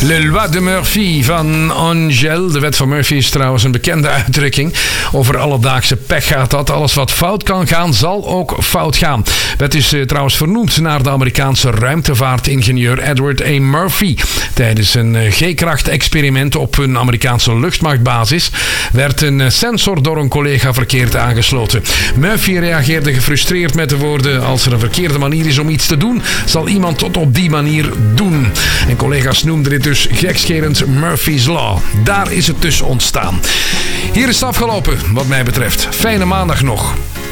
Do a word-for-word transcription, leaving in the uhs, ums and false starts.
Le loi de Murphy van Angèle. De wet van Murphy is trouwens een bekende uitdrukking. Over alledaagse pech gaat dat. Alles wat fout kan gaan, zal ook fout gaan. De wet is uh, trouwens vernoemd naar de Amerikaanse ruimtevaartingenieur Edward A. Murphy. Tijdens een uh, G-kracht-experiment op een Amerikaanse luchtmachtbasis werd een uh, sensor door een collega verkeerd aangesloten. Murphy reageerde gefrustreerd met de woorden: als er een verkeerde manier is om iets te doen, zal iemand tot op die manier doen. En collega's noemden dit dus gekscherend Murphy's Law. Daar is het dus ontstaan. Hier is het afgelopen, wat mij betreft. Fijne maandag nog.